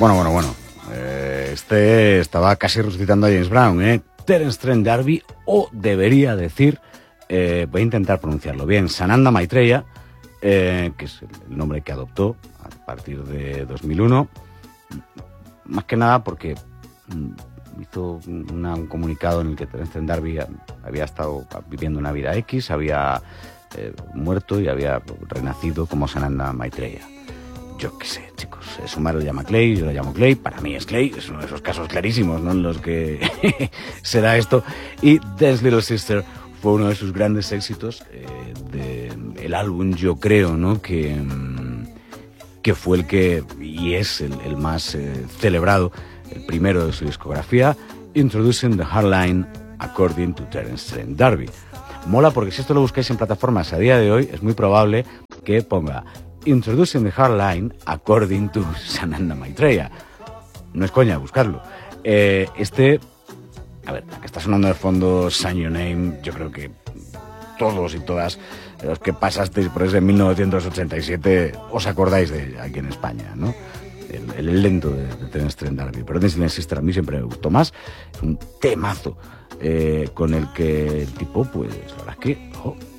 Bueno. Este estaba casi resucitando a James Brown, ¿eh? Terence Trent D'Arby, o debería decir, voy a intentar pronunciarlo bien, Sananda Maitreya, que es el nombre que adoptó a partir de 2001, más que nada porque hizo un comunicado en el que Terence Trent D'Arby había estado viviendo una vida X, había muerto y había renacido como Sananda Maitreya. Yo qué sé, chicos, su madre lo llama Clay, yo lo llamo Clay, para mí es Clay, es uno de esos casos clarísimos, ¿no?, en los que se da esto. Y Dance Little Sister fue uno de sus grandes éxitos del álbum, yo creo, ¿no?, que fue el que, y es el más celebrado, el primero de su discografía, Introducing the Hardline According to Terence Trent D'Arby. Mola porque si esto lo buscáis en plataformas a día de hoy, es muy probable que ponga Introducing the Hardline According to Sananda Maitreya. No es coña, buscarlo. A ver, la que está sonando de fondo, Sign Your Name, yo creo que todos y todas los que pasasteis por ese 1987 os acordáis de ella aquí en España, ¿no? El lento de Terence Trent D'Arby. Pero Dance Little Sister a mí siempre me gustó más. Es un temazo con el que el tipo, pues, la verdad es que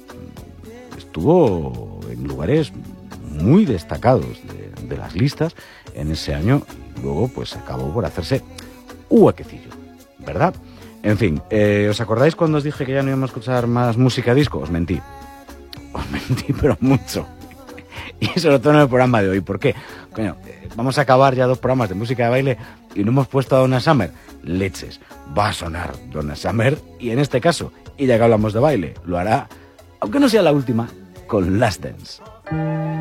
estuvo en lugares muy destacados de las listas en ese año, y luego pues acabó por hacerse un huequecillo, ¿verdad? En fin, ¿os acordáis cuando os dije que ya no íbamos a escuchar más música disco? Os mentí, pero mucho. Y sobre todo en el programa de hoy. ¿Por qué? Coño, vamos a acabar ya 2 programas de música de baile y no hemos puesto a Donna Summer. Leches, va a sonar Donna Summer, y en este caso, y ya que hablamos de baile, lo hará, aunque no sea la última, con Last Dance.